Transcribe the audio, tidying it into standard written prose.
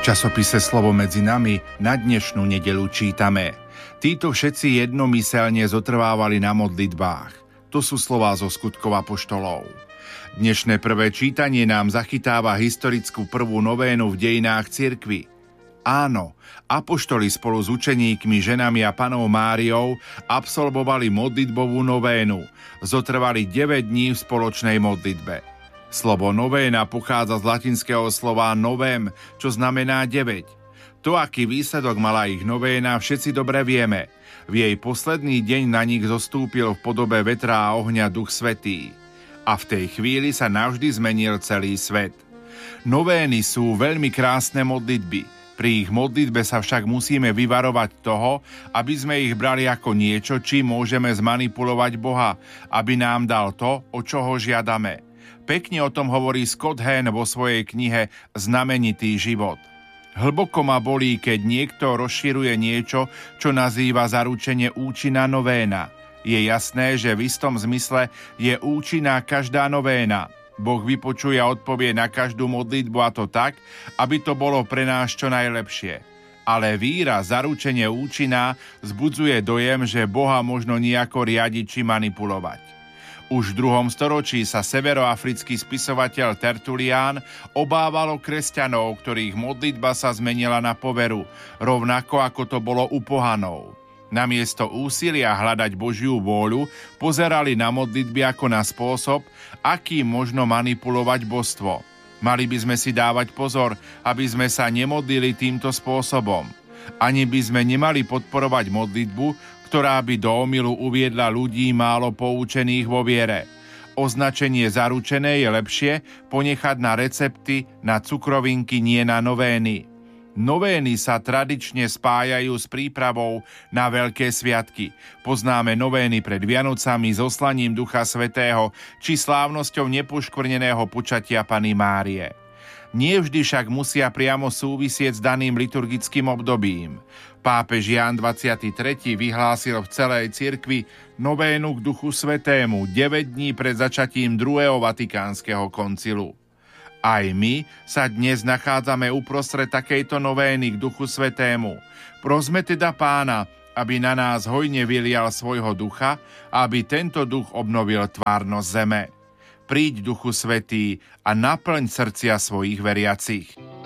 časopise Slovo medzi nami na dnešnú nedeľu čítame: Títo všetci jednomyselne zotrvávali na modlitbách. To sú slová zo Skutkov apoštolov. Dnešné prvé čítanie nám zachytáva historickú prvú novénu v dejinách cirkvi. Áno, apoštoli spolu s učeníkmi, ženami a Pannou Máriou absolvovali modlitbovú novénu. Zotrvali 9 dní v spoločnej modlitbe. Slovo novéna pochádza z latinského slova novem, čo znamená 9. To, aký výsledok mala ich novéna, všetci dobre vieme. V jej posledný deň na nich zostúpil v podobe vetra a ohňa Duch Svätý. A v tej chvíli sa navždy zmenil celý svet. Novény sú veľmi krásne modlitby. Pri ich modlitbe sa však musíme vyvarovať toho, aby sme ich brali ako niečo, čím môžeme zmanipulovať Boha, aby nám dal to, o čo ho žiadame. Pekne o tom hovorí Scott Hahn vo svojej knihe Znamenitý život. Hlboko ma bolí, keď niekto rozširuje niečo, čo nazýva zaručenie účinná novéna. Je jasné, že v istom zmysle je účinná každá novéna. Boh vypočuje a odpovie na každú modlitbu, a to tak, aby to bolo pre nás čo najlepšie. Ale víra, zaručenie účinná, vzbudzuje dojem, že Boha možno nejako riadiť či manipulovať. Už v 2. storočí sa severoafrický spisovateľ Tertulián obával o kresťanov, ktorých modlitba sa zmenila na poveru, rovnako ako to bolo u pohanov. Namiesto úsilia hľadať Božiu vôľu, pozerali na modlitby ako na spôsob, akým možno manipulovať božstvo. Mali by sme si dávať pozor, aby sme sa nemodlili týmto spôsobom. Ani by sme nemali podporovať modlitbu, ktorá by do omylu uviedla ľudí málo poučených vo viere. Označenie zaručené je lepšie ponechať na recepty, na cukrovinky, nie na novény. Novény sa tradične spájajú s prípravou na veľké sviatky. Poznáme novény pred Vianocami, zoslaním Ducha Svätého či slávnosťou nepoškvrneného počatia Panny Márie. Nie vždy však musia priamo súvisieť s daným liturgickým obdobím. Pápež Ján 23. vyhlásil v celej cirkvi novénu k Duchu Svätému 9 dní pred začatím 2. Vatikánskeho koncilu. Aj my sa dnes nachádzame uprostred takejto novény k Duchu Svätému. Prosme teda Pána, aby na nás hojne vylial svojho ducha a aby tento duch obnovil tvárnosť zeme. Príď, Duchu Svätý, a naplň srdcia svojich veriacich.